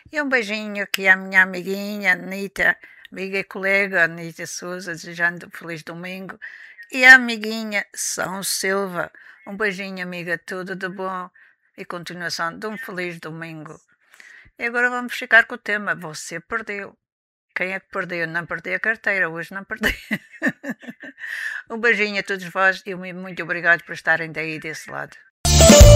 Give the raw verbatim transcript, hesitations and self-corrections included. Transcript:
E um beijinho aqui à minha amiguinha Anita, amiga e colega Anita Souza, desejando um feliz domingo. E a amiguinha São Silva, um beijinho, amiga, tudo de bom e continuação de um feliz domingo. E agora vamos ficar com o tema. Você perdeu. Quem é que perdeu? Não perdi a carteira, hoje não perdi. Um beijinho a todos vós e muito obrigado por estarem daí desse lado.